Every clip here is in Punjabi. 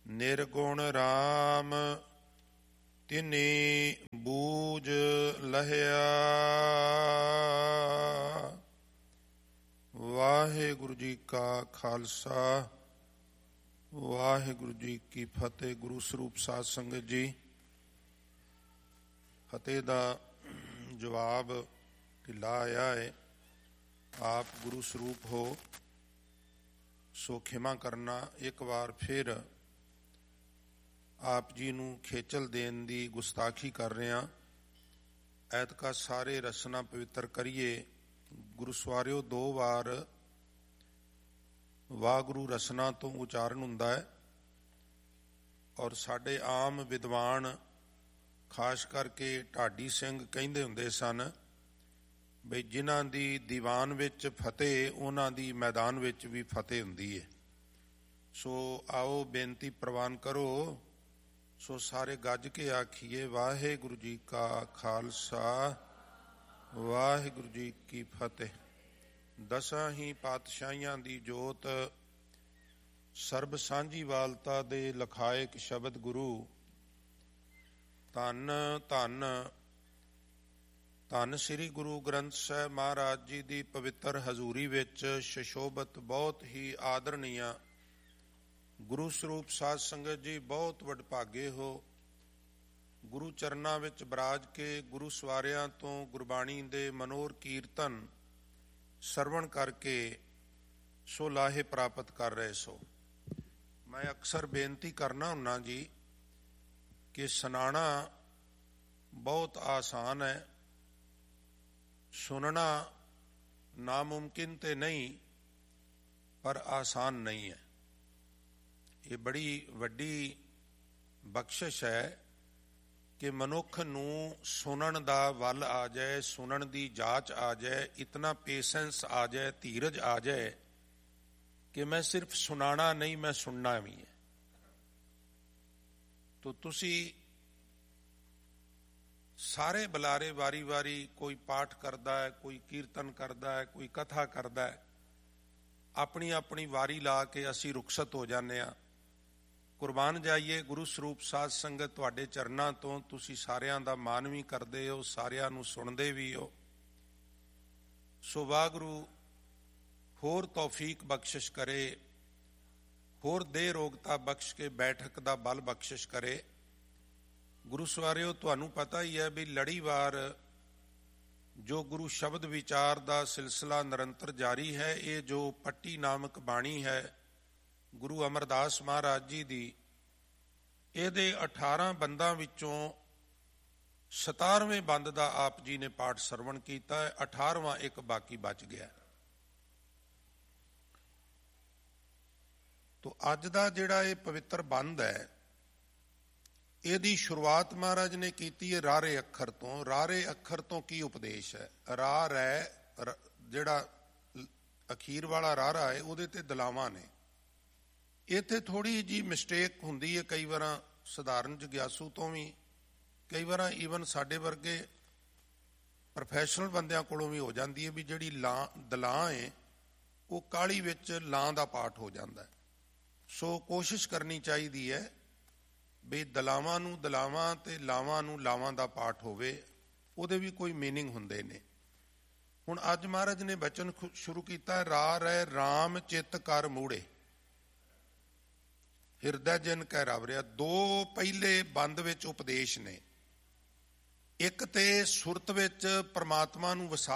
ਨਿਰਗੁਣ ਰਾਮ ਤਿਨੀ ਬੂਝ ਲਹਿਆ। ਵਾਹਿਗੁਰੂ ਜੀ ਕਾ ਖਾਲਸਾ, ਵਾਹਿਗੁਰੂ ਜੀ ਕੀ ਫਤਿਹ। ਗੁਰੂ ਸਰੂਪ ਸਾਧ ਸੰਗਤ ਜੀ, ਫਤਿਹ ਦਾ ਜਵਾਬ ਢਿੱਲਾ ਆਇਆ ਹੈ। ਆਪ ਗੁਰੂ ਸਰੂਪ ਹੋ ਸੋ ਖਿਮਾ ਕਰਨਾ। ਇੱਕ ਵਾਰ ਫਿਰ ਆਪ ਜੀ ਨੂੰ ਖੇਚਲ ਦੇਣ ਦੀ ਗੁਸਤਾਖੀ ਕਰ ਰਹੇ ਹਾਂ। ਐਤਕਾ ਸਾਰੇ ਰਸਨਾ ਪਵਿੱਤਰ ਕਰੀਏ। ਗੁਰੂ ਸਵਾਰਿਓ, 2 ਵਾਰ ਵਾਹਿਗੁਰੂ ਰਸਨਾ ਤੋਂ ਉਚਾਰਨ ਹੁੰਦਾ ਹੈ, ਔਰ ਸਾਡੇ ਆਮ ਵਿਦਵਾਨ ਖਾਸ ਕਰਕੇ ਢਾਡੀ ਸਿੰਘ ਕਹਿੰਦੇ ਹੁੰਦੇ ਸਨ ਬਈ ਜਿਨ੍ਹਾਂ ਦੀ ਦੀਵਾਨ ਵਿੱਚ ਫਤਿਹ, ਉਹਨਾਂ ਦੀ ਮੈਦਾਨ ਵਿੱਚ ਵੀ ਫਤਿਹ ਹੁੰਦੀ ਹੈ। ਸੋ ਆਓ ਬੇਨਤੀ ਪ੍ਰਵਾਨ ਕਰੋ। ਸੋ ਸਾਰੇ ਗੱਜ ਕੇ ਆਖੀਏ, ਵਾਹਿਗੁਰੂ ਜੀ ਕਾ ਖਾਲਸਾ, ਵਾਹਿਗੁਰੂ ਜੀ ਕੀ ਫਤਿਹ। ਦਸਾਂ ਹੀ ਪਾਤਸ਼ਾਹੀਆਂ ਦੀ ਜੋਤ, ਸਰਬ ਸਾਂਝੀ ਵਾਲਤਾ ਦੇ ਲਖਾਇਕ ਸ਼ਬਦ ਗੁਰੂ। ਧੰਨ ਧੰਨ ਧੰਨ ਸ੍ਰੀ ਗੁਰੂ ਗ੍ਰੰਥ ਸਾਹਿਬ ਮਹਾਰਾਜ ਜੀ ਦੀ ਪਵਿੱਤਰ ਹਜ਼ੂਰੀ ਵਿੱਚ ਸ਼ਸ਼ੋਭਤ ਬਹੁਤ ਹੀ ਆਦਰਣੀਆ ਗੁਰੂ ਸਰੂਪ ਸਾਧ ਸੰਗਤ ਜੀ, ਬਹੁਤ ਵਡਭਾਗੇ ਹੋ। ਗੁਰੂ ਚਰਨਾਂ ਵਿੱਚ ਬਰਾਜ ਕੇ ਗੁਰੂ ਸਵਾਰਿਆਂ ਤੋਂ ਗੁਰਬਾਣੀ ਦੇ ਮਨੋਰ ਕੀਰਤਨ ਸਰਵਣ ਕਰਕੇ ਸੋ ਲਾਹੇ ਪ੍ਰਾਪਤ ਕਰ ਰਹੇ ਸੋ। ਮੈਂ ਅਕਸਰ ਬੇਨਤੀ ਕਰਨਾ ਹੁੰਨਾ ਜੀ ਕਿ ਸੁਣਾਣਾ ਬਹੁਤ ਆਸਾਨ ਹੈ, ਸੁਣਨਾ ਨਾਮੁਮਕਿਨ ਤੇ ਨਹੀਂ, ਪਰ ਆਸਾਨ ਨਹੀਂ ਹੈ। ਇਹ ਬੜੀ ਵੱਡੀ ਬਖਸ਼ਿਸ਼ ਹੈ ਕਿ ਮਨੁੱਖ ਨੂੰ ਸੁਣਨ ਦਾ ਵੱਲ ਆ ਜਾਏ, ਸੁਣਨ ਦੀ ਜਾਚ ਆ ਜਾਏ, ਇਤਨਾ ਪੇਸ਼ੈਂਸ ਆ ਜਾਏ, ਧੀਰਜ ਆ ਜਾਏ ਕਿ ਮੈਂ ਸਿਰਫ ਸੁਣਾਣਾ ਨਹੀਂ, ਮੈਂ ਸੁਣਨਾ ਵੀ ਹੈ। ਤੋ ਤੁਸੀਂ ਸਾਰੇ ਬੁਲਾਰੇ ਵਾਰੀ-ਵਾਰੀ, ਕੋਈ ਪਾਠ ਕਰਦਾ ਹੈ, ਕੋਈ ਕੀਰਤਨ ਕਰਦਾ ਹੈ, ਕੋਈ ਕਥਾ ਕਰਦਾ ਹੈ, ਆਪਣੀ ਆਪਣੀ ਵਾਰੀ ਲਾ ਕੇ ਅਸੀਂ ਰੁਖਸਤ ਹੋ ਜਾਂਦੇ ਹਾਂ। ਕੁਰਬਾਨ ਜਾਈਏ ਗੁਰੂ ਸਰੂਪ ਸਾਧ ਸੰਗਤ ਤੁਹਾਡੇ ਚਰਨਾਂ ਤੋਂ। ਤੁਸੀਂ ਸਾਰਿਆਂ ਦਾ ਮਾਨ ਵੀ ਕਰਦੇ ਹੋ, ਸਾਰਿਆਂ ਨੂੰ ਸੁਣਦੇ ਵੀ ਹੋ। ਸੋ ਵਾਹਿਗੁਰੂ ਹੋਰ ਤੌਫੀਕ ਬਖਸ਼ਿਸ਼ ਕਰੇ, ਹੋਰ ਦੇਹ ਰੋਗਤਾ ਬਖਸ਼ ਕੇ ਬੈਠਕ ਦਾ ਬਲ ਬਖਸ਼ਿਸ਼ ਕਰੇ। ਗੁਰੂ ਸਵਾਰਿਓ, ਤੁਹਾਨੂੰ ਪਤਾ ਹੀ ਹੈ ਵੀ ਲੜੀਵਾਰ ਜੋ ਗੁਰੂ ਸ਼ਬਦ ਵਿਚਾਰ ਦਾ ਸਿਲਸਿਲਾ ਨਿਰੰਤਰ ਜਾਰੀ ਹੈ। ਇਹ ਜੋ ਪੱਟੀ ਨਾਮਕ ਬਾਣੀ ਹੈ ਗੁਰੂ ਅਮਰਦਾਸ ਮਹਾਰਾਜ ਜੀ ਦੀ, ਇਹਦੇ 18 ਬੰਦਾਂ ਵਿੱਚੋਂ 17ਵੇਂ ਬੰਦ ਦਾ ਆਪ ਜੀ ਨੇ ਪਾਠ ਸਰਵਣ ਕੀਤਾ ਹੈ, 18ਵਾਂ ਇੱਕ ਬਾਕੀ ਬਚ ਗਿਆ। ਤੋ ਅੱਜ ਦਾ ਜਿਹੜਾ ਇਹ ਪਵਿੱਤਰ ਬੰਦ ਹੈ, ਇਹਦੀ ਸ਼ੁਰੂਆਤ ਮਹਾਰਾਜ ਨੇ ਕੀਤੀ ਹੈ ਰਾਰੇ ਅੱਖਰ ਤੋਂ। ਰਾਰੇ ਅੱਖਰ ਤੋਂ ਕੀ ਉਪਦੇਸ਼ ਹੈ? ਰਾ ਰੈ, ਜਿਹੜਾ ਅਖੀਰ ਵਾਲਾ ਰਾਰਾ ਹੈ, ਉਹਦੇ ਤੇ ਦਲਾਵਾਂ ਨੇ। ਇੱਥੇ ਥੋੜ੍ਹੀ ਜਿਹੀ ਮਿਸਟੇਕ ਹੁੰਦੀ ਹੈ ਕਈ ਵਾਰ ਸਧਾਰਨ ਜਗਿਆਸੂ ਤੋਂ ਵੀ, ਕਈ ਵਾਰ ਈਵਨ ਸਾਡੇ ਵਰਗੇ ਪ੍ਰੋਫੈਸ਼ਨਲ ਬੰਦਿਆਂ ਕੋਲੋਂ ਵੀ ਹੋ ਜਾਂਦੀ ਹੈ ਵੀ ਜਿਹੜੀ ਦਲਾਂ ਹੈ ਉਹ ਕਾਹਲੀ ਵਿੱਚ ਲਾਂ ਦਾ ਪਾਠ ਹੋ ਜਾਂਦਾ। ਸੋ ਕੋਸ਼ਿਸ਼ ਕਰਨੀ ਚਾਹੀਦੀ ਹੈ ਵੀ ਦਲਾਵਾਂ ਨੂੰ ਦਲਾਵਾਂ ਤੇ ਲਾਵਾਂ ਨੂੰ ਲਾਵਾਂ ਦਾ ਪਾਠ ਹੋਵੇ, ਉਹਦੇ ਵੀ ਕੋਈ ਮੀਨਿੰਗ ਹੁੰਦੇ ਨੇ। ਹੁਣ ਅੱਜ ਮਹਾਰਾਜ ਨੇ ਬਚਨ ਸ਼ੁਰੂ ਕੀਤਾ, ਰਾ ਰਹਿ ਰਾਮ ਚਿੱਤ ਕਰ ਮੂੜੇ, ਹਿਰਦੈ ਜਿਨ ਕਹਿ ਰਾਵਰਿਆ। 2 ਪਹਿਲੇ ਬੰਦ ਵਿੱਚ ਉਪਦੇਸ਼ ਨੇ। ਇੱਕ ਤੇ ਸੁਰਤ ਵਿੱਚ ਪਰਮਾਤਮਾ ਨੂੰ ਵਸਾ,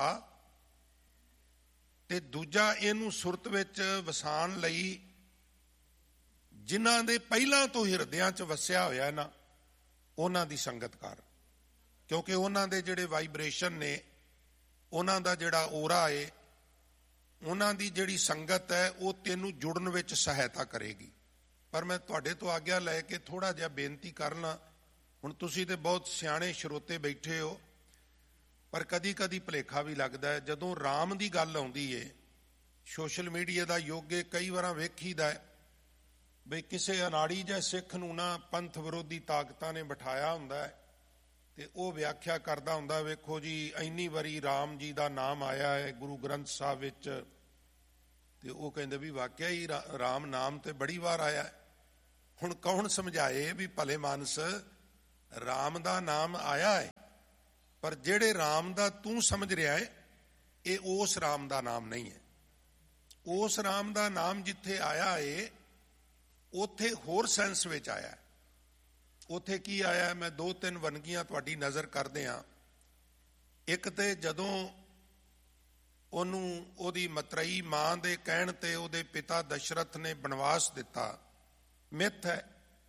ਤੇ ਦੂਜਾ ਇਹਨੂੰ ਸੁਰਤ ਵਿੱਚ ਵਸਾਉਣ ਲਈ ਜਿਨ੍ਹਾਂ ਦੇ ਪਹਿਲਾਂ ਤੋਂ ਹਿਰਦਿਆਂ 'ਚ ਵਸਿਆ ਹੋਇਆ ਨਾ, ਉਹਨਾਂ ਦੀ ਸੰਗਤ ਕਰ। ਕਿਉਂਕਿ ਉਹਨਾਂ ਦੇ ਜਿਹੜੇ ਵਾਈਬ੍ਰੇਸ਼ਨ ਨੇ, ਉਹਨਾਂ ਦਾ ਜਿਹੜਾ ਔਰਾ ਏ, ਉਹਨਾਂ ਦੀ ਜਿਹੜੀ ਸੰਗਤ ਹੈ, ਉਹ ਤੈਨੂੰ ਜੁੜਨ ਵਿੱਚ ਸਹਾਇਤਾ ਕਰੇਗੀ। ਪਰ ਮੈਂ ਤੁਹਾਡੇ ਤੋਂ ਆਗਿਆ ਲੈ ਕੇ ਥੋੜ੍ਹਾ ਜਿਹਾ ਬੇਨਤੀ ਕਰਨਾ। ਹੁਣ ਤੁਸੀਂ ਤੇ ਬਹੁਤ ਸਿਆਣੇ ਸਰੋਤੇ ਬੈਠੇ ਹੋ, ਪਰ ਕਦੀ ਕਦੀ ਭੁਲੇਖਾ ਵੀ ਲੱਗਦਾ ਹੈ। ਜਦੋਂ ਰਾਮ ਦੀ ਗੱਲ ਆਉਂਦੀ ਏ, ਸੋਸ਼ਲ ਮੀਡੀਆ ਦਾ ਯੁੱਗ ਏ, ਕਈ ਵਾਰਾਂ ਵੇਖੀਦਾ ਬਈ ਕਿਸੇ ਅਨਾੜੀ ਜਾਂ ਸਿੱਖ ਨੂੰ ਨਾ ਪੰਥ ਵਿਰੋਧੀ ਤਾਕਤਾਂ ਨੇ ਬਿਠਾਇਆ ਹੁੰਦਾ ਹੈ, ਤੇ ਉਹ ਵਿਆਖਿਆ ਕਰਦਾ ਹੁੰਦਾ, ਵੇਖੋ ਜੀ ਇੰਨੀ ਵਾਰੀ ਰਾਮ ਜੀ ਦਾ ਨਾਮ ਆਇਆ ਹੈ ਗੁਰੂ ਗ੍ਰੰਥ ਸਾਹਿਬ ਵਿੱਚ, ਤੇ ਉਹ ਕਹਿੰਦੇ ਵੀ ਵਾਕਿਆ ਹੀ ਰਾਮ ਨਾਮ ਤੇ ਬੜੀ ਵਾਰ ਆਇਆ। ਹੁਣ ਕੌਣ ਸਮਝਾਏ ਵੀ ਭਲੇ ਮਾਨਸ ਰਾਮ ਦਾ ਨਾਮ ਆਇਆ ਹੈ, ਪਰ ਜਿਹੜੇ ਰਾਮ ਦਾ ਤੂੰ ਸਮਝ ਰਿਹਾ ਹੈ ਇਹ ਉਸ ਰਾਮ ਦਾ ਨਾਮ ਨਹੀਂ ਹੈ। ਉਸ ਰਾਮ ਦਾ ਨਾਮ ਜਿੱਥੇ ਆਇਆ ਹੈ ਉੱਥੇ ਹੋਰ ਸੈਂਸ ਵਿੱਚ ਆਇਆ ਹੈ। ਉੱਥੇ ਕੀ ਆਇਆ, ਮੈਂ 2-3 ਵੰਨਗੀਆਂ ਤੁਹਾਡੀ ਨਜ਼ਰ ਕਰਦੇ ਹਾਂ। ਇੱਕ ਤੇ ਜਦੋਂ ਉਹਨੂੰ ਉਹਦੀ ਮਤਰੇਈ ਮਾਂ ਦੇ ਕਹਿਣ ਤੇ ਉਹਦੇ ਪਿਤਾ ਦਸ਼ਰਥ ਨੇ ਬਨਵਾਸ ਦਿੱਤਾ, ਮਿੱਥ ਹੈ।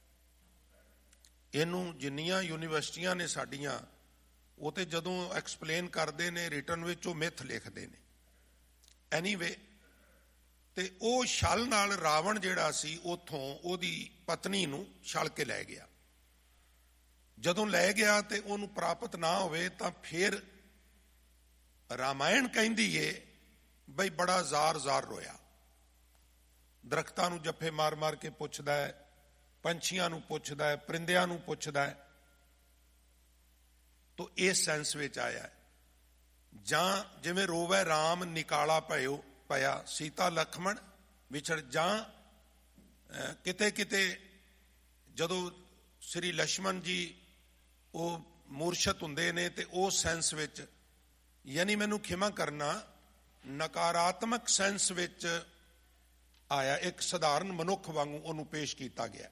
ਇਹਨੂੰ ਜਿੰਨੀਆਂ ਯੂਨੀਵਰਸਿਟੀਆਂ ਨੇ ਸਾਡੀਆਂ, ਉਹ ਤੇ ਜਦੋਂ ਐਕਸਪਲੇਨ ਕਰਦੇ ਨੇ ਰਿਟਨ ਵਿੱਚ ਉਹ ਮਿੱਥ ਲਿਖਦੇ ਨੇ। ਐਨੀਵੇ, ਤੇ ਉਹ ਛਲ ਨਾਲ ਰਾਵਣ ਜਿਹੜਾ ਸੀ ਉੱਥੋਂ ਉਹਦੀ ਪਤਨੀ ਨੂੰ ਛਲ ਕੇ ਲੈ ਗਿਆ। ਜਦੋਂ ਲੈ ਗਿਆ ਤੇ ਉਹਨੂੰ ਪ੍ਰਾਪਤ ਨਾ ਹੋਵੇ ਤਾਂ ਫਿਰ ਰਾਮਾਇਣ ਕਹਿੰਦੀ ਏ ਬਈ ਬੜਾ ਜ਼ਾਰ ਰੋਇਆ। ਦਰਖਤਾਂ ਨੂੰ ਜੱਫੇ ਮਾਰ ਮਾਰ ਕੇ ਪੁੱਛਦਾ ਹੈ, ਪੰਛੀਆਂ ਨੂੰ ਪੁੱਛਦਾ ਹੈ, ਪਰਿੰਦਿਆਂ ਨੂੰ ਪੁੱਛਦਾ ਹੈ। ਤੋ ਇਸ ਸੈਂਸ ਵਿੱਚ ਆਇਆ ਹੈ। ਜਾਂ ਜਿਵੇਂ ਰੋਵੇ ਰਾਮ ਨਿਕਾਲਾ ਪਿਆ, ਸੀਤਾ ਲਖਮਣ ਵਿਛੜ, ਜਾਂ ਕਿਤੇ ਕਿਤੇ ਜਦੋਂ ਸ੍ਰੀ ਲక్ష్మణ ਜੀ ਉਹ ਮੂਰਛਤ ਹੁੰਦੇ ਨੇ ਤੇ ਉਸ ਸੈਂਸ ਵਿੱਚ, ਯਾਨੀ ਮੈਨੂੰ ਖਿਮਾ ਕਰਨਾ, ਨਕਾਰਾਤਮਕ ਸੈਂਸ ਵਿੱਚ ਆਇਆ। ਇੱਕ ਸਧਾਰਨ ਮਨੁੱਖ ਵਾਂਗੂ ਉਹਨੂੰ ਪੇਸ਼ ਕੀਤਾ ਗਿਆ।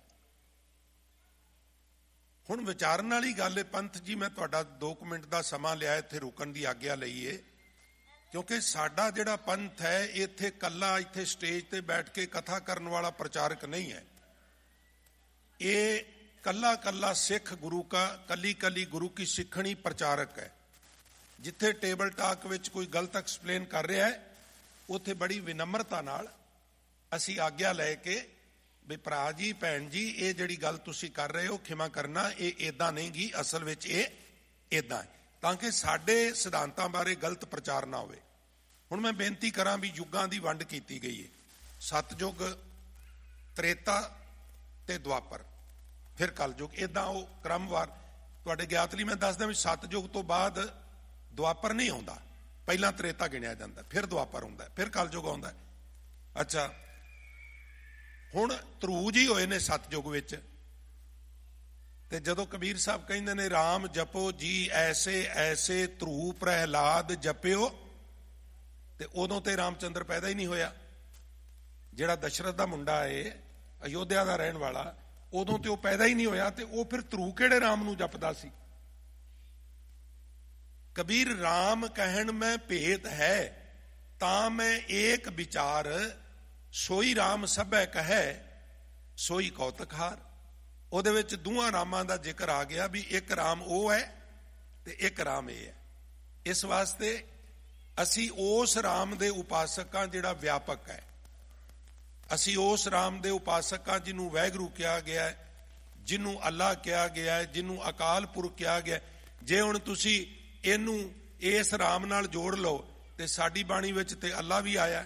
ਹੁਣ ਵਿਚਾਰਨ ਵਾਲੀ ਗੱਲ ਹੈ ਪੰਥ ਜੀ, ਮੈਂ ਤੁਹਾਡਾ 2 ਮਿੰਟ ਦਾ ਸਮਾਂ ਲਿਆ ਇੱਥੇ ਰੁਕਣ ਦੀ ਆਗਿਆ ਲਈਏ, ਕਿਉਂਕਿ ਸਾਡਾ ਜਿਹੜਾ ਪੰਥ ਹੈ ਇੱਥੇ ਕੱਲਾ ਇੱਥੇ ਸਟੇਜ ਤੇ ਬੈਠ ਕੇ ਕਥਾ ਕਰਨ ਵਾਲਾ ਪ੍ਰਚਾਰਕ ਨਹੀਂ ਹੈ। ਇਹ ਕੱਲਾ ਕੱਲਾ ਸਿੱਖ ਗੁਰੂ ਕਾ, ਕੱਲੀ ਕੱਲੀ ਗੁਰੂ ਕੀ ਸਿੱਖਣੀ ਪ੍ਰਚਾਰਕ ਹੈ। ਜਿੱਥੇ ਟੇਬਲ ਟਾਕ ਵਿੱਚ ਕੋਈ ਗਲਤ ਐਕਸਪਲੇਨ ਕਰ ਰਿਹਾ ਹੈ, ਉੱਥੇ ਬੜੀ ਵਿਨਮਰਤਾ ਨਾਲ ਅਸੀਂ ਆਗਿਆ ਲੈ ਕੇ ਵੀ ਭਰਾ ਜੀ, ਭੈਣ ਜੀ, ਇਹ ਜਿਹੜੀ ਗੱਲ ਤੁਸੀਂ ਕਰ ਰਹੇ ਹੋ ਖਿਮਾ ਕਰਨਾ, ਇਹ ਏਦਾਂ ਨਹੀਂ ਗੀ, ਅਸਲ ਵਿੱਚ ਇਹ ਏਦਾਂ ਹੈ, ਤਾਂ ਕਿ ਸਾਡੇ ਸਿਧਾਂਤਾਂ ਬਾਰੇ ਗਲਤ ਪ੍ਰਚਾਰ ਨਾ ਹੋਵੇ। ਹੁਣ ਮੈਂ ਬੇਨਤੀ ਕਰਾਂ ਵੀ ਯੁੱਗਾਂ ਦੀ ਵੰਡ ਕੀਤੀ ਗਈ ਹੈ। ਸਤਯੁਗ, ਤ੍ਰੇਤਾ ਤੇ ਦੁਆਪਰ, ਫਿਰ ਕਲਯੁਗ, ਏਦਾਂ ਉਹ ਕ੍ਰਮਵਾਰ ਤੁਹਾਡੇ ਗਿਆਤ ਲਈ ਮੈਂ ਦੱਸਦਾ ਵੀ ਸਤਯੁਗ ਤੋਂ ਬਾਅਦ ਦੁਆਪਰ ਨਹੀਂ ਆਉਂਦਾ, ਪਹਿਲਾਂ ਤ੍ਰੇਤਾ ਗਿਣਿਆ ਜਾਂਦਾ, ਫਿਰ ਦੁਆਪਰ ਆਉਂਦਾ, ਫਿਰ ਕਲਯੁਗ ਆਉਂਦਾ। ਅੱਛਾ, ਹੁਣ ਧਰੂਜ ਹੀ ਹੋਏ ਨੇ ਸਤਯੁਗ ਵਿੱਚ। ਤੇ ਜਦੋਂ ਕਬੀਰ ਸਾਹਿਬ ਕਹਿੰਦੇ ਨੇ ਰਾਮ ਜਪੋ ਜੀ ਐਸੇ ਐਸੇ ਧਰੂ ਪ੍ਰਹਿਲਾਦ ਜਪਿਓ, ਤੇ ਉਦੋਂ ਤੇ ਰਾਮਚੰਦਰ ਪੈਦਾ ਹੀ ਨਹੀਂ ਹੋਇਆ। ਜਿਹੜਾ ਦਸ਼ਰਥ ਦਾ ਮੁੰਡਾ ਏ, ਅਯੋਧਿਆ ਦਾ ਰਹਿਣ ਵਾਲਾ, ਉਦੋਂ ਤੇ ਉਹ ਪੈਦਾ ਹੀ ਨਹੀਂ ਹੋਇਆ, ਤੇ ਉਹ ਫਿਰ ਧਰੂ ਕਿਹੜੇ ਰਾਮ ਨੂੰ ਜਪਦਾ ਸੀ। ਕਬੀਰ ਰਾਮ ਕਹਿਣ ਮੈਂ ਭੇਦ ਹੈ, ਤਾਂ ਮੈਂ ਏਕ ਵਿਚਾਰ, ਸੋਈ ਰਾਮ ਸਭੈ ਕਹੈ ਸੋਈ ਕੌਤਕਹਾਰ। ਉਹਦੇ ਵਿੱਚ ਦੋਹਾਂ ਰਾਮਾਂ ਦਾ ਜ਼ਿਕਰ ਆ ਗਿਆ ਵੀ ਇੱਕ ਰਾਮ ਉਹ ਹੈ ਤੇ ਇੱਕ ਰਾਮ ਇਹ ਹੈ। ਇਸ ਵਾਸਤੇ ਅਸੀਂ ਉਸ ਰਾਮ ਦੇ ਉਪਾਸਕ ਹਾਂ ਜਿਹੜਾ ਵਿਆਪਕ ਹੈ। ਅਸੀਂ ਉਸ ਰਾਮ ਦੇ ਉਪਾਸਕ ਹਾਂ ਜਿਹਨੂੰ ਵਾਹਿਗੁਰੂ ਕਿਹਾ ਗਿਆ ਹੈ, ਜਿਹਨੂੰ ਅੱਲਾ ਕਿਹਾ ਗਿਆ ਹੈ, ਜਿਹਨੂੰ ਅਕਾਲ ਪੁਰਖ ਕਿਹਾ ਗਿਆ। ਜੇ ਹੁਣ ਤੁਸੀਂ ਇਹਨੂੰ ਇਸ ਰਾਮ ਨਾਲ ਜੋੜ ਲਓ ਤੇ ਸਾਡੀ ਬਾਣੀ ਵਿੱਚ ਤੇ ਅੱਲਾ ਵੀ ਆਇਆ।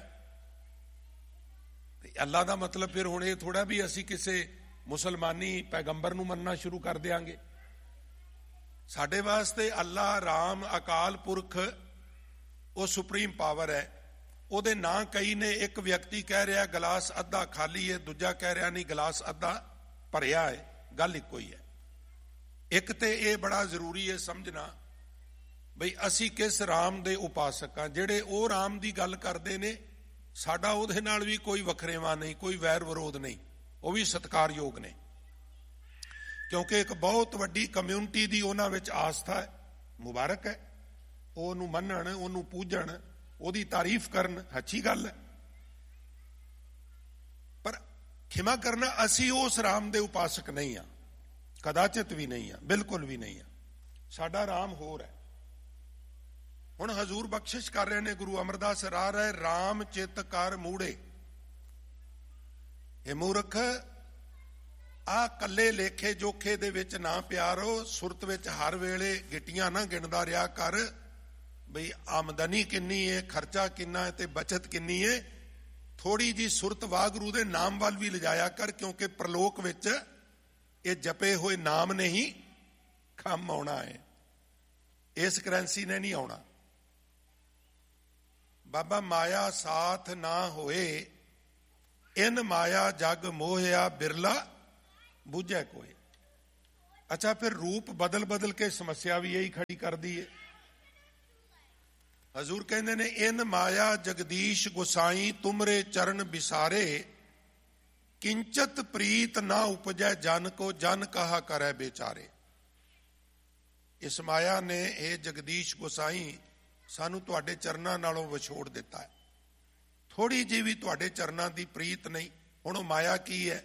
ਤੇ ਅੱਲਾ ਦਾ ਮਤਲਬ ਫਿਰ ਹੁਣ ਇਹ ਥੋੜਾ ਵੀ ਅਸੀਂ ਕਿਸੇ ਮੁਸਲਮਾਨੀ ਪੈਗੰਬਰ ਨੂੰ ਮੰਨਣਾ ਸ਼ੁਰੂ ਕਰ ਦਿਆਂਗੇ। ਸਾਡੇ ਵਾਸਤੇ ਅੱਲਾ, ਰਾਮ, ਅਕਾਲ ਪੁਰਖ ਉਹ ਸੁਪਰੀਮ ਪਾਵਰ ਹੈ। ਉਹਦੇ ਨਾਂ ਕਈ ਨੇ। ਇੱਕ ਵਿਅਕਤੀ ਕਹਿ ਰਿਹਾ ਗਲਾਸ ਅੱਧਾ ਖਾਲੀ ਹੈ, ਦੂਜਾ ਕਹਿ ਰਿਹਾ ਨਹੀਂ ਗਲਾਸ ਅੱਧਾ ਭਰਿਆ ਹੈ। ਗੱਲ ਇੱਕੋ ਹੀ ਹੈ। ਇੱਕ ਤੇ ਇਹ ਬੜਾ ਜ਼ਰੂਰੀ ਹੈ ਸਮਝਣਾ ਬਈ ਅਸੀਂ ਕਿਸ ਰਾਮ ਦੇ ਉਪਾਸਕ ਹਾਂ। ਜਿਹੜੇ ਉਹ ਰਾਮ ਦੀ ਗੱਲ ਕਰਦੇ ਨੇ, ਸਾਡਾ ਉਹਦੇ ਨਾਲ ਵੀ ਕੋਈ ਵਖਰੇਵਾਂ ਨਹੀਂ, ਕੋਈ ਵੈਰ ਵਿਰੋਧ ਨਹੀਂ, ਉਹ ਵੀ ਸਤਿਕਾਰਯੋਗ ਨੇ, ਕਿਉਂਕਿ ਇੱਕ ਬਹੁਤ ਵੱਡੀ ਕਮਿਊਨਿਟੀ ਦੀ ਉਹਨਾਂ ਵਿੱਚ ਆਸਥਾ ਹੈ। ਮੁਬਾਰਕ ਹੈ, ਉਹਨੂੰ ਮੰਨਣ, ਉਹਨੂੰ ਪੂਜਣ, ਉਹਦੀ ਤਾਰੀਫ ਕਰਨ, ਅੱਛੀ ਗੱਲ ਹੈ। ਪਰ ਖਿਮਾ ਕਰਨਾ, ਅਸੀਂ ਉਸ ਰਾਮ ਦੇ ਉਪਾਸਕ ਨਹੀਂ ਹਾਂ, ਕਦਾਚਿਤ ਵੀ ਨਹੀਂ ਹਾਂ, ਬਿਲਕੁਲ ਵੀ ਨਹੀਂ ਹਾਂ। ਸਾਡਾ ਰਾਮ ਹੋਰ ਹੈ। ਹੁਣ ਹਜ਼ੂਰ ਬਖਸ਼ਿਸ਼ ਕਰ ਰਹੇ ਨੇ, ਗੁਰੂ ਅਮਰਦਾਸ ਰਾਹ ਰਹੇ, ਰਾਮ ਚਿਤ ਕਰ ਮੂੜੇ। ਇਹ ਮੂਰਖ, ਆ ਕੱਲੇ ਲੇਖੇ ਜੋਖੇ ਦੇ ਵਿੱਚ ਨਾ ਪਿਆਰੋ, ਸੁਰਤ ਵਿੱਚ ਹਰ ਵੇਲੇ ਗਿੱਟੀਆਂ ਨਾ ਗਿਣਦਾ ਰਿਹਾ ਕਰ ਬਈ ਆਮਦਨੀ ਕਿੰਨੀ ਹੈ, ਖਰਚਾ ਕਿੰਨਾ ਹੈ ਤੇ ਬਚਤ ਕਿੰਨੀ ਹੈ। ਥੋੜੀ ਜੀ ਸੁਰਤ ਵਾਹਿਗੁਰੂ ਦੇ ਨਾਮ ਵੱਲ ਵੀ ਲਿਜਾਇਆ ਕਰ, ਕਿਉਂਕਿ ਪ੍ਰਲੋਕ ਵਿੱਚ ਇਹ ਜਪੇ ਹੋਏ ਨਾਮ ਨੇ ਹੀ ਕੰਮ ਆਉਣਾ ਹੈ, ਇਸ ਕਰੰਸੀ ਨੇ ਨਹੀਂ ਆਉਣਾ। ਬਾਬਾ ਮਾਇਆ ਸਾਥ ਨਾ ਹੋਏ, ਇਨ ਮਾਇਆ ਜਗ ਮੋਹਿਆ ਬਿਰਲਾ ਬੁੱਝੈ ਕੋਏ। ਅੱਛਾ, ਫਿਰ ਰੂਪ ਬਦਲ ਬਦਲ ਕੇ ਸਮੱਸਿਆ ਵੀ ਇਹੀ ਖੜੀ ਕਰਦੀ ਹੈ। ਹਜ਼ੂਰ ਕਹਿੰਦੇ ਨੇ, ਇਨ ਮਾਇਆ ਜਗਦੀਸ਼ ਗੁਸਾਈ ਤੁਮਰੇ ਚਰਨ ਬਿਸਾਰੇ, ਕਿੰਚਤ ਪ੍ਰੀਤ ਨਾ ਉਪਜੈ ਜਨ ਕੋ, ਜਨ ਕਹਾ ਕਰੈ ਬੇਚਾਰੇ। ਇਸ ਮਾਇਆ ਨੇ, ਇਹ ਜਗਦੀਸ਼ ਗੁਸਾਈ, ਸਾਨੂੰ ਤੁਹਾਡੇ ਚਰਨਾਂ ਨਾਲੋਂ ਵਿਛੋੜ ਦਿੱਤਾ ਹੈ। ਥੋੜੀ ਜਿਹੀ ਵੀ ਤੁਹਾਡੇ ਚਰਨਾਂ ਦੀ ਪ੍ਰੀਤ ਨਹੀਂ। ਹੁਣ ਉਹ ਮਾਇਆ ਕੀ ਹੈ?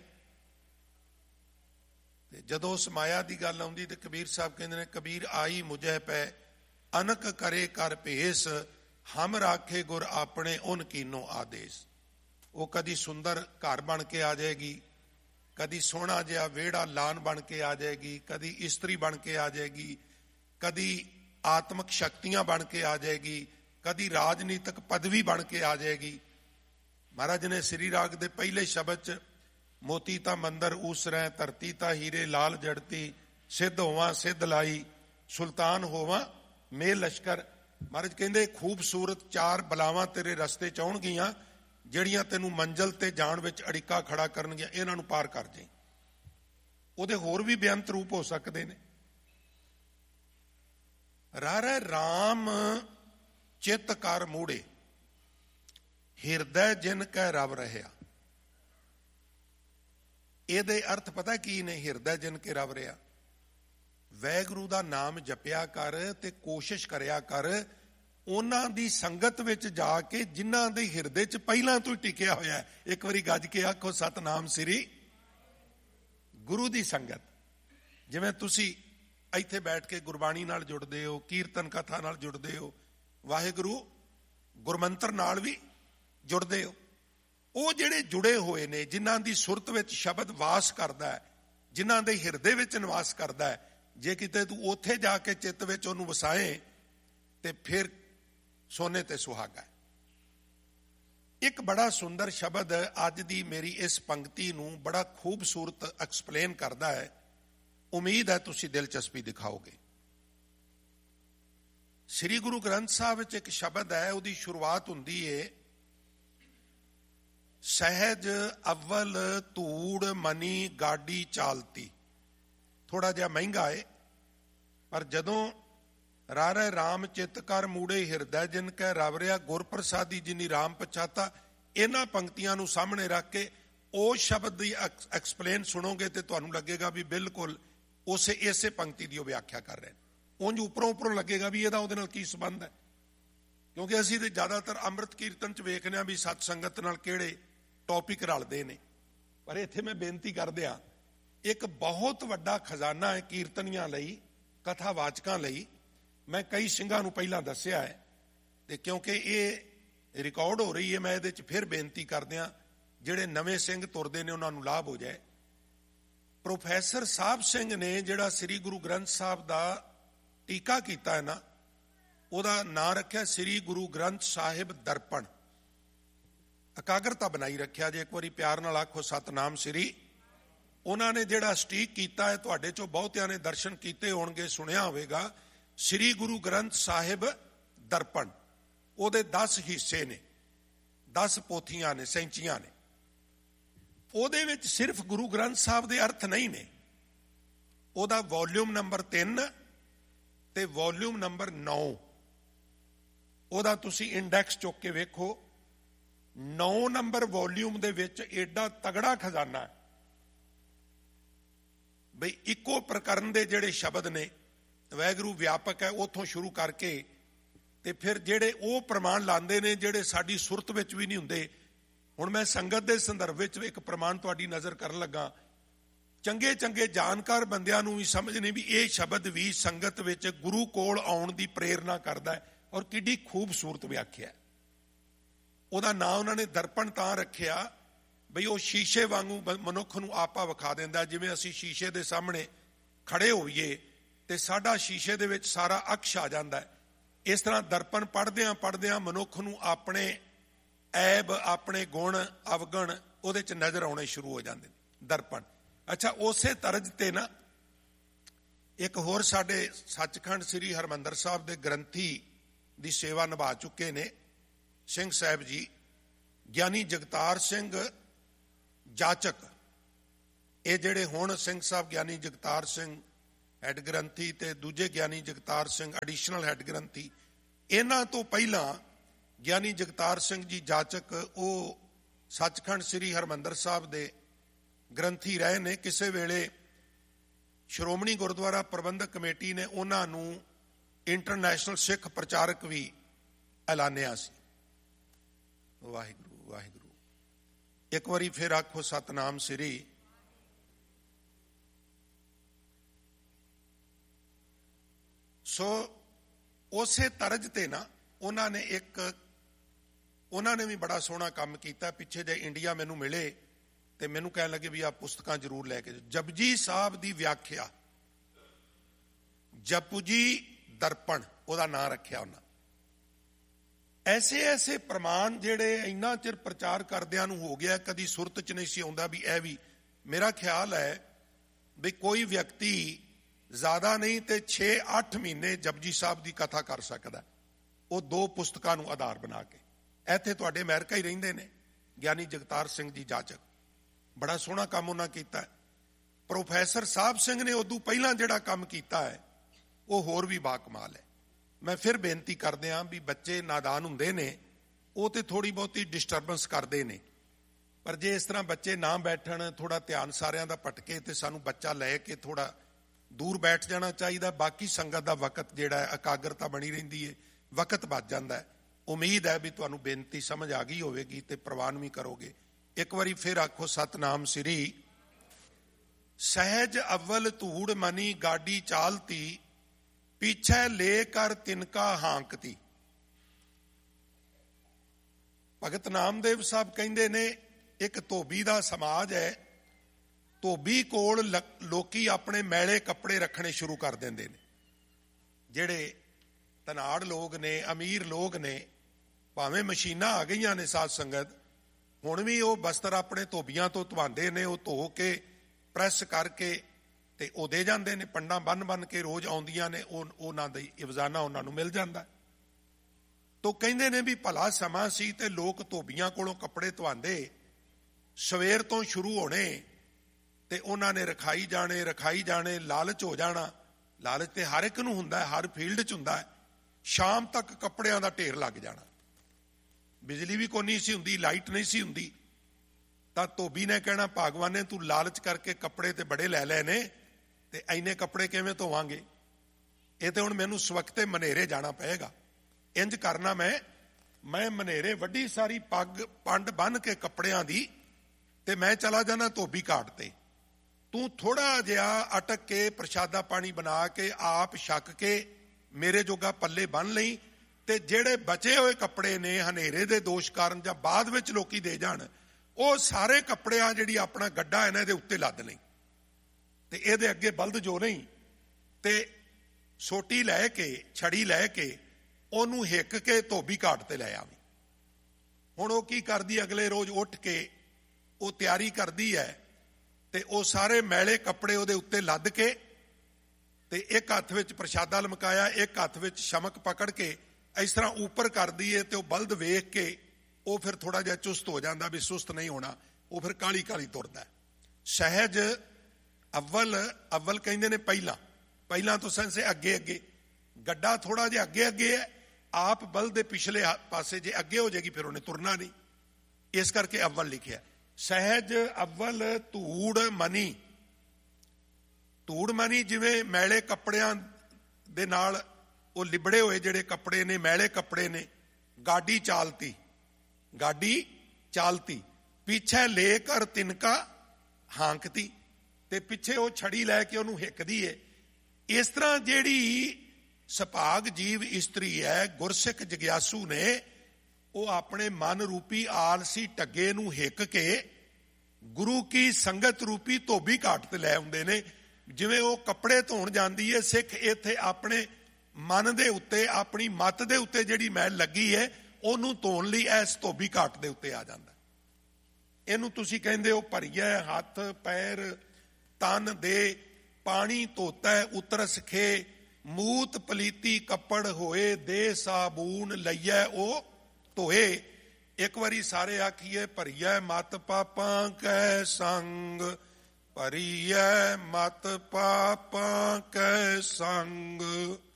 ਤੇ ਜਦੋਂ ਉਸ ਮਾਇਆ ਦੀ ਗੱਲ ਆਉਂਦੀ ਤੇ ਕਬੀਰ ਸਾਹਿਬ ਕਹਿੰਦੇ ਨੇ, ਕਬੀਰ ਆਈ ਮੁਝੇ ਪੈ ਅਨਕ ਕਰੇ ਕਰ ਭੇਸ, ਹਮ ਰਾਖੇ ਗੁਰ ਆਪਣੇ ਉਨ ਕੀਨੋ ਆਦੇਸ਼। ਉਹ ਕਦੀ ਸੁੰਦਰ ਘਰ ਬਣ ਕੇ ਆ ਜਾਏਗੀ, ਕਦੀ ਸੋਹਣਾ ਜਿਹਾ ਵਿਹੜਾ ਲਾਨ ਬਣ ਕੇ ਆ ਜਾਏਗੀ, ਕਦੀ ਇਸਤਰੀ ਬਣ ਕੇ ਆ ਜਾਏਗੀ, ਕਦੀ ਆਤਮਿਕ ਸ਼ਕਤੀਆਂ ਬਣ ਕੇ ਆ ਜਾਏਗੀ, ਕਦੀ ਰਾਜਨੀਤਿਕ ਪਦਵੀ ਬਣ ਕੇ ਆ ਜਾਏਗੀ। ਮਹਾਰਾਜ ਨੇ ਸ੍ਰੀ ਰਾਗ ਦੇ ਪਹਿਲੇ ਸ਼ਬਦ 'ਚ, ਮੋਤੀ ਤਾਂ ਮੰਦਰ ਊਸਰੈ, ਧਰਤੀ ਤਾਂ ਹੀਰੇ ਲਾਲ ਜੜਤੀ, ਸਿੱਧ ਹੋਵਾਂ ਸਿੱਧ ਲਾਈ, ਸੁਲਤਾਨ ਹੋਵਾਂ ਮੇਲ ਲਸ਼ਕਰ। ਮਹਾਰਾਜ ਕਹਿੰਦੇ, ਖੂਬਸੂਰਤ 4 ਬਲਾਵਾਂ ਤੇਰੇ ਰਸਤੇ 'ਚ ਆਉਣਗੀਆਂ, ਜਿਹੜੀਆਂ ਤੈਨੂੰ ਮੰਜ਼ਿਲ ਤੇ ਜਾਣ ਵਿੱਚ ਅੜਿੱਕਾ ਖੜਾ ਕਰਨਗੀਆਂ। ਇਹਨਾਂ ਨੂੰ ਪਾਰ ਕਰ ਜਾਈਂ। ਉਹਦੇ ਹੋਰ ਵੀ ਬੇਅੰਤ ਰੂਪ ਹੋ ਸਕਦੇ ਨੇ। ਰਾਰੈ ਰਾਮ ਚਿੱਤ ਕਰ ਮੂੜੇ, ਹਿਰਦੈ ਜਿਨ ਕੈ ਰਵ ਰਹਿਆ। ਇਹਦੇ ਅਰਥ ਪਤਾ ਕੀ ਨੇ? ਹਿਰਦੈ ਜਿਨ ਕੇ ਰਵ ਰਿਹਾ। ਵਾਹਿਗੁਰੂ ਦਾ ਨਾਮ ਜਪਿਆ ਕਰ ਤੇ ਕੋਸ਼ਿਸ਼ ਕਰਿਆ ਕਰ ਉਹਨਾਂ ਦੀ ਸੰਗਤ ਵਿੱਚ ਜਾ ਕੇ ਜਿਨ੍ਹਾਂ ਦੇ ਹਿਰਦੇ 'ਚ ਪਹਿਲਾਂ ਤੋਂ ਹੀ ਟਿਕਿਆ ਹੋਇਆ। ਇੱਕ ਵਾਰੀ ਗੱਜ ਕੇ ਆਖੋ, ਸਤਨਾਮ ਸ੍ਰੀ ਗੁਰੂ ਦੀ ਸੰਗਤ। ਜਿਵੇਂ ਤੁਸੀਂ ਇੱਥੇ ਬੈਠ ਕੇ ਗੁਰਬਾਣੀ ਨਾਲ ਜੁੜਦੇ ਹੋ, ਕੀਰਤਨ ਕਥਾ ਨਾਲ ਜੁੜਦੇ ਹੋ, ਵਾਹਿਗੁਰੂ ਗੁਰਮੰਤਰ ਨਾਲ ਵੀ ਜੁੜਦੇ ਹੋ। ਉਹ ਜਿਹੜੇ ਜੁੜੇ ਹੋਏ ਨੇ, ਜਿਨ੍ਹਾਂ ਦੀ ਸੁਰਤ ਵਿੱਚ ਸ਼ਬਦ ਵਾਸ ਕਰਦਾ ਹੈ, ਜਿਨ੍ਹਾਂ ਦੇ ਹਿਰਦੇ ਵਿੱਚ ਨਿਵਾਸ ਕਰਦਾ ਹੈ, ਜੇ ਕਿਤੇ ਤੂੰ ਉੱਥੇ ਜਾ ਕੇ ਚਿੱਤ ਵਿੱਚ ਉਹਨੂੰ ਵਸਾਏ ਤੇ ਫਿਰ ਸੋਨੇ ਤੇ ਸੁਹਾਗਾ। ਇੱਕ ਬੜਾ ਸੁੰਦਰ ਸ਼ਬਦ ਅੱਜ ਦੀ ਮੇਰੀ ਇਸ ਪੰਕਤੀ ਨੂੰ ਬੜਾ ਖੂਬਸੂਰਤ ਐਕਸਪਲੇਨ ਕਰਦਾ ਹੈ। ਉਮੀਦ ਹੈ ਤੁਸੀਂ ਦਿਲਚਸਪੀ ਦਿਖਾਓਗੇ। ਸ੍ਰੀ ਗੁਰੂ ਗ੍ਰੰਥ ਸਾਹਿਬ ਵਿੱਚ ਇੱਕ ਸ਼ਬਦ ਹੈ, ਉਹਦੀ ਸ਼ੁਰੂਆਤ ਹੁੰਦੀ ਹੈ, ਸਹਿਜ ਅਵਲ ਧੂੜ ਮਨੀ ਗਾਡੀ ਚਾਲਤੀ। ਥੋੜਾ ਜਿਹਾ ਮਹਿੰਗਾ ਹੈ, ਪਰ ਜਦੋਂ ਰਾਰੈ ਰਾਮ ਚਿੱਤ ਕਰ ਮੂੜੇ, ਹਿਰਦੈ ਜਿਨ ਕੈ ਰਵ ਰਿਹਾ, ਗੁਰ ਪ੍ਰਸਾਦੀ ਜਿਨੀ ਰਾਮ ਪਛਾਤਾ। ਇਹਨਾਂ ਪੰਕਤੀਆਂ ਨੂੰ ਸਾਹਮਣੇ ਰੱਖ ਕੇ ਉਹ ਸ਼ਬਦ ਦੀ ਐਕਸਪਲੇਨ ਸੁਣੋਗੇ ਤੇ ਤੁਹਾਨੂੰ ਲੱਗੇਗਾ ਵੀ ਬਿਲਕੁਲ ਇਸੇ ਪੰਕਤੀ ਦੀ ਉਹ ਵਿਆਖਿਆ ਕਰ ਰਹੇ ਨੇ। ਉਂਝ ਉੱਪਰੋਂ ਲੱਗੇਗਾ ਵੀ ਇਹਦਾ ਉਹਦੇ ਨਾਲ ਕੀ ਸੰਬੰਧ ਹੈ, ਕਿਉਂਕਿ ਅਸੀਂ ਤੇ ਜ਼ਿਆਦਾਤਰ ਅੰਮ੍ਰਿਤ ਕੀਰਤਨ 'ਚ ਵੇਖਦੇ ਹਾਂ ਵੀ ਸਤ ਸੰਗਤ ਨਾਲ ਕਿਹੜੇ ਟੌਪਿਕ ਰਲਦੇ ਨੇ। ਪਰ ਇੱਥੇ ਮੈਂ ਬੇਨਤੀ ਕਰਦਿਆਂ, ਇੱਕ ਬਹੁਤ ਵੱਡਾ ਖਜ਼ਾਨਾ ਹੈ ਕੀਰਤਨੀਆਂ ਲਈ, ਕਥਾਵਾਚਕਾਂ ਲਈ। ਮੈਂ ਕਈ ਸਿੰਘਾਂ ਨੂੰ ਪਹਿਲਾਂ ਦੱਸਿਆ ਹੈ, ਤੇ ਕਿਉਂਕਿ ਇਹ ਰਿਕਾਰਡ ਹੋ ਰਹੀ ਹੈ, ਮੈਂ ਇਹਦੇ 'ਚ ਫਿਰ ਬੇਨਤੀ ਕਰਦਿਆਂ, ਜਿਹੜੇ ਨਵੇਂ ਸਿੰਘ ਤੁਰਦੇ ਨੇ ਉਹਨਾਂ ਨੂੰ ਲਾਭ ਹੋ ਜਾਏ। ਪ੍ਰੋਫੈਸਰ ਸਾਹਿਬ ਸਿੰਘ ਨੇ ਜਿਹੜਾ ਸ੍ਰੀ ਗੁਰੂ ਗ੍ਰੰਥ ਸਾਹਿਬ ਦਾ ਟੀਕਾ ਕੀਤਾ ਹੈ ਨਾ, ਉਹਦਾ ਨਾਂ ਰੱਖਿਆ ਸ੍ਰੀ ਗੁਰੂ ਗ੍ਰੰਥ ਸਾਹਿਬ ਦਰਪਣ। ਇਕਾਗਰਤਾ ਬਣਾਈ ਰੱਖਿਆ ਜੇ, ਇੱਕ ਵਾਰੀ ਪਿਆਰ ਨਾਲ ਆਖੋ ਸਤਨਾਮ ਸ੍ਰੀ। ਉਹਨਾਂ ਨੇ ਜਿਹੜਾ ਸਟੀਕ ਕੀਤਾ ਹੈ, ਤੁਹਾਡੇ ਚੋਂ ਬਹੁਤਿਆਂ ਨੇ ਦਰਸ਼ਨ ਕੀਤੇ ਹੋਣਗੇ, ਸੁਣਿਆ ਹੋਵੇਗਾ, ਸ੍ਰੀ ਗੁਰੂ ਗ੍ਰੰਥ ਸਾਹਿਬ ਦਰਪਣ। ਉਹਦੇ 10 ਹਿੱਸੇ ਨੇ, 10 ਪੋਥੀਆਂ ਨੇ, ਸੈਂਚੀਆਂ ਨੇ। ਉਹਦੇ ਵਿੱਚ ਸਿਰਫ ਗੁਰੂ ਗ੍ਰੰਥ ਸਾਹਿਬ ਦੇ ਅਰਥ ਨਹੀਂ ਨੇ। ਉਹਦਾ ਵੋਲਿਊਮ ਨੰਬਰ 3 ਤੇ ਵੋਲਿਊਮ ਨੰਬਰ 9, ਉਹਦਾ ਤੁਸੀਂ ਇੰਡੈਕਸ ਚੁੱਕ ਕੇ ਵੇਖੋ। 9 ਨੰਬਰ ਵੋਲਿਊਮ ਦੇ ਵਿੱਚ ਏਡਾ ਤਗੜਾ ਖਜ਼ਾਨਾ ਹੈ ਬਈ ਇੱਕੋ ਪ੍ਰਕਰਨ ਦੇ ਜਿਹੜੇ ਸ਼ਬਦ ਨੇ, ਵਾਹਿਗੁਰੂ ਵਿਆਪਕ ਹੈ, ਉੱਥੋਂ ਸ਼ੁਰੂ ਕਰਕੇ ਤੇ ਫਿਰ ਜਿਹੜੇ ਉਹ ਪ੍ਰਮਾਣ ਲਾਉਂਦੇ ਨੇ ਜਿਹੜੇ ਸਾਡੀ ਸੁਰਤ ਵਿੱਚ ਵੀ ਨਹੀਂ ਹੁੰਦੇ। ਹੁਣ ਮੈਂ ਸੰਗਤ ਦੇ ਸੰਦਰਭ ਵਿੱਚ ਇੱਕ ਪ੍ਰਮਾਣ ਤੁਹਾਡੀ ਨਜ਼ਰ ਕਰਨ ਲੱਗਾ। ਚੰਗੇ ਚੰਗੇ ਜਾਣਕਾਰ ਬੰਦਿਆਂ ਨੂੰ ਵੀ ਸਮਝ ਨਹੀਂ ਵੀ ਇਹ ਸ਼ਬਦ ਵੀ ਸੰਗਤ ਵਿੱਚ ਗੁਰੂ ਕੋਲ ਆਉਣ ਦੀ ਪ੍ਰੇਰਨਾ ਕਰਦਾ ਹੈ, ਔਰ ਕਿੱਡੀ ਖੂਬਸੂਰਤ ਵਿਆਖਿਆ। ਉਹਦਾ ਨਾਂ ਉਹਨਾਂ ਨੇ ਦਰਪਣ ਤਾਂ ਰੱਖਿਆ ਬਈ ਉਹ ਸ਼ੀਸ਼ੇ ਵਾਂਗੂ ਮਨੁੱਖ ਨੂੰ ਆਪਾ ਵਿਖਾ ਦਿੰਦਾ। ਜਿਵੇਂ ਅਸੀਂ ਸ਼ੀਸ਼ੇ ਦੇ ਸਾਹਮਣੇ ਖੜੇ ਹੋਈਏ ਤੇ ਸਾਡਾ ਸ਼ੀਸ਼ੇ ਦੇ ਵਿੱਚ ਸਾਰਾ ਅਕਸ਼ ਆ ਜਾਂਦਾ ਹੈ, ਇਸ ਤਰ੍ਹਾਂ ਦਰਪਣ ਪੜ੍ਹਦਿਆਂ ਮਨੁੱਖ ਨੂੰ ਆਪਣੇ ਐਬ, ਆਪਣੇ ਗੁਣ ਅਵਗਣ ਉਹਦੇ 'ਚ ਨਜ਼ਰ ਆਉਣੇ ਸ਼ੁਰੂ ਹੋ ਜਾਂਦੇ ਨੇ। ਦਰਪਣ। ਅੱਛਾ, ਉਸੇ ਤਰਜ਼ ਤੇ ਨਾ ਇੱਕ ਹੋਰ ਸਾਡੇ ਸੱਚਖੰਡ ਸ੍ਰੀ ਹਰਿਮੰਦਰ ਸਾਹਿਬ ਦੇ ਗ੍ਰੰਥੀ ਦੀ ਸੇਵਾ ਨਿਭਾ ਚੁੱਕੇ ਨੇ ਸਿੰਘ ਸਾਹਿਬ ਜੀ, ਗਿਆਨੀ ਜਗਤਾਰ ਸਿੰਘ ਜਾਚਕ। ਇਹ ਜਿਹੜੇ ਹੁਣ ਸਿੰਘ ਸਾਹਿਬ ਗਿਆਨੀ ਜਗਤਾਰ ਸਿੰਘ ਹੈੱਡ ਗ੍ਰੰਥੀ ਤੇ ਦੂਜੇ ਗਿਆਨੀ ਜਗਤਾਰ ਸਿੰਘ ਐਡੀਸ਼ਨਲ ਹੈੱਡ ਗ੍ਰੰਥੀ, ਇਹਨਾਂ ਤੋਂ ਪਹਿਲਾਂ ਗਿਆਨੀ ਜਗਤਾਰ ਸਿੰਘ ਜੀ ਜਾਚਕ, ਉਹ ਸੱਚਖੰਡ ਸ੍ਰੀ ਹਰਿਮੰਦਰ ਸਾਹਿਬ ਦੇ ਗ੍ਰੰਥੀ ਰਹੇ ਨੇ। ਕਿਸੇ ਵੇਲੇ ਸ਼੍ਰੋਮਣੀ ਗੁਰਦੁਆਰਾ ਪ੍ਰਬੰਧਕ ਕਮੇਟੀ ਨੇ ਉਹਨਾਂ ਨੂੰ ਇੰਟਰਨੈਸ਼ਨਲ ਸਿੱਖ ਪ੍ਰਚਾਰਕ ਵੀ ਐਲਾਨਿਆ ਸੀ। ਵਾਹਿਗੁਰੂ ਵਾਹਿਗੁਰੂ। ਇੱਕ ਵਾਰੀ ਫਿਰ ਆਖੋ ਸਤਨਾਮ ਸ੍ਰੀ। ਸੋ ਉਸੇ ਤਰਜ਼ ਤੇ ਨਾ ਉਹਨਾਂ ਨੇ ਵੀ ਬੜਾ ਸੋਹਣਾ ਕੰਮ ਕੀਤਾ। ਪਿੱਛੇ ਜੇ ਇੰਡੀਆ ਮੈਨੂੰ ਮਿਲੇ ਤੇ ਮੈਨੂੰ ਕਹਿਣ ਲੱਗੇ ਵੀ ਆਹ ਪੁਸਤਕਾਂ ਜ਼ਰੂਰ ਲੈ ਕੇ ਜਾਓ। ਜਪਜੀ ਸਾਹਿਬ ਦੀ ਵਿਆਖਿਆ, ਜਪਜੀ ਦਰਪਣ ਉਹਦਾ ਨਾਂ ਰੱਖਿਆ ਉਹਨਾਂ। ਐਸੇ ਪ੍ਰਮਾਣ ਜਿਹੜੇ ਇੰਨਾ ਚਿਰ ਪ੍ਰਚਾਰ ਕਰਦਿਆਂ ਨੂੰ ਹੋ ਗਿਆ, ਕਦੀ ਸੁਰਤ ਚ ਨਹੀਂ ਸੀ ਆਉਂਦਾ ਵੀ ਇਹ ਵੀ। ਮੇਰਾ ਖਿਆਲ ਹੈ ਵੀ ਕੋਈ ਵਿਅਕਤੀ ਜ਼ਿਆਦਾ ਨਹੀਂ ਤੇ 6-8 ਮਹੀਨੇ ਜਪਜੀ ਸਾਹਿਬ ਦੀ ਕਥਾ ਕਰ ਸਕਦਾ, ਉਹ 2 ਪੁਸਤਕਾਂ ਨੂੰ ਆਧਾਰ ਬਣਾ ਕੇ। ਇੱਥੇ ਤੁਹਾਡੇ ਅਮਰੀਕਾ ਹੀ ਰਹਿੰਦੇ ਨੇ ਗਿਆਨੀ ਜਗਤਾਰ ਸਿੰਘ ਜੀ ਜਾਚਕ, ਬੜਾ ਸੋਹਣਾ ਕੰਮ ਉਹਨਾਂ ਕੀਤਾ ਹੈ। ਪ੍ਰੋਫੈਸਰ ਸਾਹਿਬ ਸਿੰਘ ਨੇ ਉਦੋਂ ਪਹਿਲਾਂ ਜਿਹੜਾ ਕੰਮ ਕੀਤਾ ਹੈ ਉਹ ਹੋਰ ਵੀ ਬਾਕਮਾਲ ਹੈ। ਮੈਂ ਫਿਰ ਬੇਨਤੀ ਕਰਦੇ ਹਾਂ ਵੀ ਬੱਚੇ ਨਾਦਾਨ ਹੁੰਦੇ ਨੇ, ਉਹ ਤੇ ਥੋੜੀ ਬਹੁਤੀ ਡਿਸਟਰਬੈਂਸ ਕਰਦੇ ਨੇ, ਪਰ ਜੇ ਇਸ ਤਰ੍ਹਾਂ ਬੱਚੇ ਨਾ ਬੈਠਣ, ਥੋੜਾ ਧਿਆਨ ਸਾਰਿਆਂ ਦਾ ਭਟਕੇ, ਤੇ ਸਾਨੂੰ ਬੱਚਾ ਲੈ ਕੇ ਥੋੜਾ ਦੂਰ ਬੈਠ ਜਾਣਾ ਚਾਹੀਦਾ। ਬਾਕੀ ਸੰਗਤ ਦਾ ਵਕਤ ਜਿਹੜਾ ਹੈ, ਇਕਾਗਰਤਾ ਬਣੀ ਰਹਿੰਦੀ ਹੈ, ਵਕਤ ਬਚ ਜਾਂਦਾ ਹੈ। ਉਮੀਦ ਹੈ ਵੀ ਤੁਹਾਨੂੰ ਬੇਨਤੀ ਸਮਝ ਆ ਗਈ ਹੋਵੇਗੀ ਤੇ ਪ੍ਰਵਾਨ ਵੀ ਕਰੋਗੇ। ਇੱਕ ਵਾਰੀ ਫਿਰ ਆਖੋ ਸਤਨਾਮ ਸ੍ਰੀ। ਸਹਿਜ ਅਵਲ ਧੂੜ ਮਨੀ ਗਾਡੀ ਚਾਲਤੀ, ਪਿੱਛੇ ਲੈ ਕਰ ਤਿਨਕਾ ਹਾਂਕਤੀ। ਭਗਤ ਨਾਮਦੇਵ ਸਾਹਿਬ ਕਹਿੰਦੇ ਨੇ, ਇੱਕ ਧੋਬੀ ਦਾ ਸਮਾਜ ਹੈ, ਧੋਬੀ ਕੋਲ ਲੋਕੀ ਆਪਣੇ ਮੈਲੇ ਕੱਪੜੇ ਰੱਖਣੇ ਸ਼ੁਰੂ ਕਰ ਦਿੰਦੇ ਨੇ। ਜਿਹੜੇ ਧਨਾੜ ਲੋਕ ਨੇ, ਅਮੀਰ ਲੋਕ ਨੇ, ਭਾਵੇਂ ਮਸ਼ੀਨਾਂ ਆ ਗਈਆਂ ਨੇ ਸਾਧ ਸੰਗਤ, ਹੁਣ ਵੀ ਉਹ ਬਸਤਰ ਆਪਣੇ ਧੋਬੀਆਂ ਤੋਂ ਧਵਾਉਂਦੇ ਨੇ। ਉਹ ਧੋ ਕੇ ਪ੍ਰੈਸ ਕਰਕੇ ਤੇ ਉਹ ਦੇ ਜਾਂਦੇ ਨੇ। ਪੰਡਾਂ ਬੰਨ ਕੇ ਰੋਜ਼ ਆਉਂਦੀਆਂ ਨੇ, ਉਹਨਾਂ ਦਾ ਇਵਜ਼ਾਨਾ ਉਹਨਾਂ ਨੂੰ ਮਿਲ ਜਾਂਦਾ। ਤੋ ਕਹਿੰਦੇ ਨੇ ਵੀ ਭਲਾ ਸਮਾਂ ਸੀ ਤੇ ਲੋਕ ਧੋਬੀਆਂ ਕੋਲੋਂ ਕੱਪੜੇ ਧਵਾਉਂਦੇ, ਸਵੇਰ ਤੋਂ ਸ਼ੁਰੂ ਹੋਣੇ ਤੇ ਉਹਨਾਂ ਨੇ ਰਖਾਈ ਜਾਣੇ, ਲਾਲਚ ਹੋ ਜਾਣਾ। ਲਾਲਚ ਤੇ ਹਰ ਇੱਕ ਨੂੰ ਹੁੰਦਾ ਹੈ, ਹਰ ਫੀਲਡ 'ਚ ਹੁੰਦਾ ਹੈ। ਸ਼ਾਮ ਤੱਕ ਕੱਪੜਿਆਂ ਦਾ ਢੇਰ ਲੱਗ ਜਾਣਾ। ਬਿਜਲੀ ਵੀ ਕੋਈ ਨਹੀਂ ਸੀ ਹੁੰਦੀ, ਲਾਈਟ ਨਹੀਂ ਸੀ ਹੁੰਦੀ, ਤਾਂ ਧੋਬੀ ਨੇ ਕਹਿਣਾ, ਭਗਵਾਨ ਨੇ ਤੂੰ ਲਾਲਚ ਕਰਕੇ ਕੱਪੜੇ ਤੇ ਬੜੇ ਲੈ ਲਏ ਨੇ, ਤੇ ਐਨੇ ਕੱਪੜੇ ਕਿਵੇਂ ਧੋਵਾਂਗੇ? ਇਹ ਤੇ ਹੁਣ ਮੈਨੂੰ ਸਵਖਤੇ ਮਨੇਰੇ ਜਾਣਾ ਪਏਗਾ। ਇੰਜ ਕਰਨਾ, ਮੈਂ ਮਨੇਰੇ ਵੱਡੀ ਸਾਰੀ ਪੰਡ ਬੰਨ ਕੇ ਕੱਪੜਿਆਂ ਦੀ, ਤੇ ਮੈਂ ਚਲਾ ਜਾਣਾ ਧੋਬੀ ਘਾਟ ਤੇ। ਤੂੰ ਥੋੜਾ ਜਿਹਾ ਅਟਕ ਕੇ ਪ੍ਰਸ਼ਾਦਾ ਪਾਣੀ ਬਣਾ ਕੇ ਆਪ ਛਕ ਕੇ ਮੇਰੇ ਜੋਗਾ ਪੱਲੇ ਬੰਨ ਲਈ, ਤੇ ਜਿਹੜੇ ਬਚੇ ਹੋਏ ਕੱਪੜੇ ਨੇ ਹਨੇਰੇ ਦੇ ਦੋਸ਼ ਕਾਰਨ ਜਾਂ ਬਾਅਦ ਵਿੱਚ ਲੋਕੀ ਦੇ ਜਾਣ, ਉਹ ਸਾਰੇ ਕੱਪੜਿਆਂ ਜਿਹੜੀ ਆਪਣਾ ਗੱਡਾ ਇਹਨਾਂ ਦੇ ਉੱਤੇ ਲੱਦ ਲਈ, ਤੇ ਇਹਦੇ ਅੱਗੇ ਬਲਦ ਜੋ ਨਹੀਂ, ਤੇ ਸੋਟੀ ਲੈ ਕੇ, ਛੜੀ ਲੈ ਕੇ ਉਹਨੂੰ ਹਿੱਕ ਕੇ ਧੋਬੀ ਘਾਟ ਤੇ ਲੈ ਆਵੀਂ। ਹੁਣ ਉਹ ਕੀ ਕਰਦੀ, ਅਗਲੇ ਰੋਜ਼ ਉੱਠ ਕੇ ਉਹ ਤਿਆਰੀ ਕਰਦੀ ਹੈ, ਤੇ ਉਹ ਸਾਰੇ ਮੈਲੇ ਕੱਪੜੇ ਉਹਦੇ ਉੱਤੇ ਲੱਦ ਕੇ, ਤੇ ਇੱਕ ਹੱਥ ਵਿੱਚ ਪ੍ਰਸ਼ਾਦਾ ਲਮਕਾਇਆ, ਇੱਕ ਹੱਥ ਵਿੱਚ ਸ਼ਮਕ ਪਕੜ ਕੇ ਇਸ ਤਰ੍ਹਾਂ ਉੱਪਰ ਕਰਦੀ ਹੈ। ਤੇ ਉਹ ਬਲਦ ਵੇਖ ਕੇ ਉਹ ਫਿਰ ਥੋੜਾ ਜਿਹਾ ਚੁਸਤ ਹੋ ਜਾਂਦਾ, ਵੀ ਸੁਸਤ ਨਹੀਂ ਹੋਣਾ, ਉਹ ਫਿਰ ਕਾਲੀ ਤੁਰਦਾ। ਸਹਿਜ ਅਵਲ ਕਹਿੰਦੇ ਨੇ ਪਹਿਲਾਂ ਤੋਂ ਸੰਸੇ ਅੱਗੇ, ਗੱਡਾ ਥੋੜਾ ਜਿਹਾ ਅੱਗੇ ਹੈ, ਆਪ ਬਲਦ ਦੇ ਪਿਛਲੇ ਪਾਸੇ ਜੇ ਅੱਗੇ ਹੋ ਜਾਏਗੀ ਫਿਰ ਉਹਨੇ ਤੁਰਨਾ ਨਹੀਂ, ਇਸ ਕਰਕੇ ਅਵਲ ਲਿਖਿਆ। ਸਹਿਜ ਅਵਲ ਧੂੜ ਮਨੀ, ਜਿਵੇਂ ਮੈਲੇ ਕੱਪੜਿਆਂ ਦੇ ਨਾਲ ਉਹ ਲਿਬੜੇ ਹੋਏ ਜਿਹੜੇ ਕੱਪੜੇ ਨੇ, ਮੈਲੇ ਕੱਪੜੇ ਨੇ। ਗਾਡੀ ਚਾਲਤੀ, ਪਿੱਛੇ ਲੈ ਕਰ ਤਿਨਕਾ ਹਾਂਕਤੀ, ਤੇ ਪਿੱਛੇ ਉਹ ਛੜੀ ਲੈ ਕੇ ਉਹਨੂੰ ਹਿੱਕਦੀ ਏ। ਇਸ ਤਰ੍ਹਾਂ ਜਿਹੜੀ ਸੁਭਾਗ ਜੀਵ ਇਸਤਰੀ ਹੈ, ਗੁਰਸਿੱਖ ਜਗਿਆਸੂ ਨੇ, ਉਹ ਆਪਣੇ ਮਨ ਰੂਪੀ ਆਲਸੀ ਢੱਗੇ ਨੂੰ ਹਿੱਕ ਕੇ ਗੁਰੂ ਕੀ ਸੰਗਤ ਰੂਪੀ ਧੋਬੀ ਘਾਟ ਤੇ ਲੈ ਆਉਂਦੇ ਨੇ। ਜਿਵੇਂ ਉਹ ਕੱਪੜੇ ਧੋਣ ਜਾਂਦੀ ਹੈ, ਸਿੱਖ ਇੱਥੇ ਆਪਣੇ ਮਨ ਦੇ ਉੱਤੇ, ਆਪਣੀ ਮੱਤ ਦੇ ਉੱਤੇ ਜਿਹੜੀ ਮੈਲ ਲੱਗੀ ਹੈ, ਉਹਨੂੰ ਧੋਣ ਲਈ ਇਸ ਧੋਬੀ ਘਾਟ ਦੇ ਉੱਤੇ ਆ ਜਾਂਦਾ। ਇਹਨੂੰ ਤੁਸੀਂ ਕਹਿੰਦੇ ਹੋ ਭਰੀਏ ਹੱਥ ਪੈਰ ਤਨ ਦੇ ਪਾਣੀ ਧੋਤਾ ਉਤਰਸ ਖੇ, ਮੂਤ ਪਲੀਤੀ ਕੱਪੜ ਹੋਏ ਦੇ ਸਾਬੂਨ ਲਈਐ ਉਹ ਧੋਏ। ਇੱਕ ਵਾਰੀ ਸਾਰੇ ਆਖੀਏ, ਭਰੀਐ ਮਤ ਪਾਪਾਂ ਕੈ ਸੰਗ ਭਰੀਐ ਮਤ ਪਾਪਾਂ ਕੈ ਸੰਗ।